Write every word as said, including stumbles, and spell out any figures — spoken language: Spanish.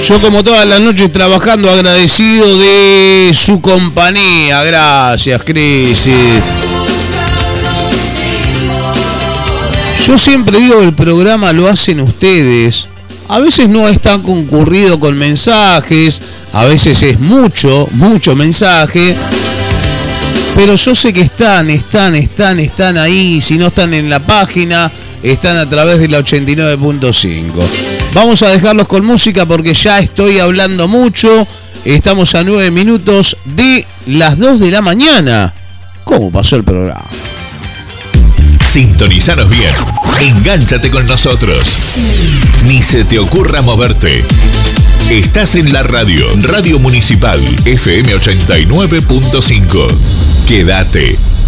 Yo como todas las noches trabajando, agradecido de su compañía. Gracias, Crisis. Yo siempre digo que el programa lo hacen ustedes. A veces no es tan concurrido con mensajes, a veces es mucho, mucho mensaje. Pero yo sé que están, están, están, están ahí. Si no están en la página, están a través de la ochenta y nueve punto cinco. Vamos a dejarlos con música porque ya estoy hablando mucho. Estamos a nueve minutos de las dos de la mañana. ¿Cómo pasó el programa? Sintonizanos bien. Engánchate con nosotros. Ni se te ocurra moverte. Estás en la radio. Radio Municipal F M ochenta y nueve punto cinco. Quédate.